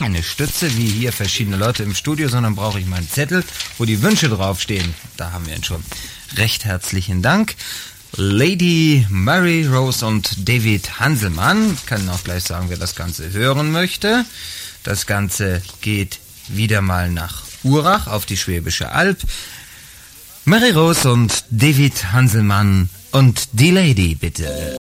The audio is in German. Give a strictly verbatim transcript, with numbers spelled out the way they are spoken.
eine Stütze, wie hier verschiedene Leute im Studio, sondern brauche ich meinen Zettel, wo die Wünsche draufstehen. Da haben wir ihn schon. Recht herzlichen Dank. Lady Mary Rose und David Hanselmann. Ich kann auch gleich sagen, wer das Ganze hören möchte. Das Ganze geht wieder mal nach Urach auf die Schwäbische Alb. Mary Rose und David Hanselmann und die Lady, bitte.